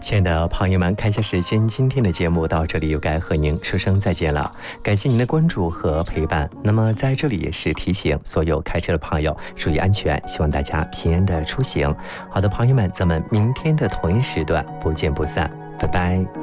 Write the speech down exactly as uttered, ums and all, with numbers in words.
亲爱的朋友们，看一下时间，今天的节目到这里又该和您说声再见了。感谢您的关注和陪伴。那么在这里也是提醒所有开车的朋友注意安全，希望大家平安的出行。好的，朋友们，咱们明天的同一时段不见不散，拜拜。